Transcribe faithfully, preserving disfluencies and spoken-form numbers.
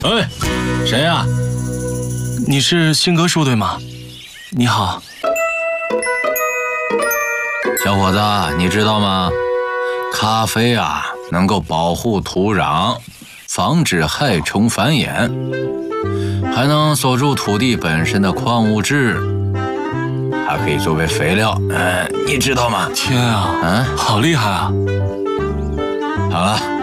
哎，谁呀？ 你是新哥叔对吗？你好， 小伙子，你知道吗？咖啡啊，能够保护土壤，防止害虫繁衍，还能锁住土地本身的矿物质，还可以作为肥料。嗯，你知道吗？ 天啊， 嗯， 好厉害啊！ 好了。